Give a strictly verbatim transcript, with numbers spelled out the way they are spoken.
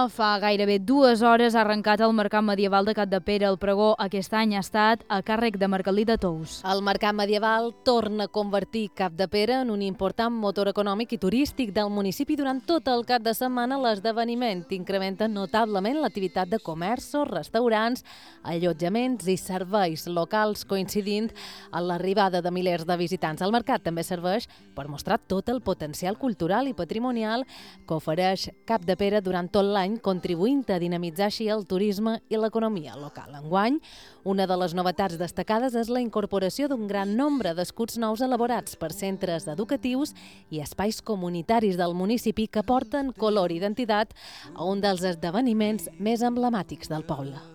Barcelona. Fa gairebé dues hores ha arrencat el Mercat Medieval de Capdepera. El pregó aquest any ha estat a càrrec de Margalí de Tous. El Mercat Medieval torna a convertir Capdepera en un important motor econòmic i turístic del municipi. Durant tot el cap de setmana l'esdeveniment incrementa notablement l'activitat de comerços, restaurants, allotjaments i serveis locals, coincidint amb l'arribada de milers de visitants. El mercat també serveix per mostrar tot el potencial cultural i patrimonial que ofereix Capdepera durant tot l'any, contribuint a dinamitzar així el turisme i l'economia local. Enguany, una de les novetats destacades és la incorporació d'un gran nombre d'escuts nous elaborats per centres educatius i espais comunitaris del municipi que porten color i identitat a un dels esdeveniments més emblemàtics del poble.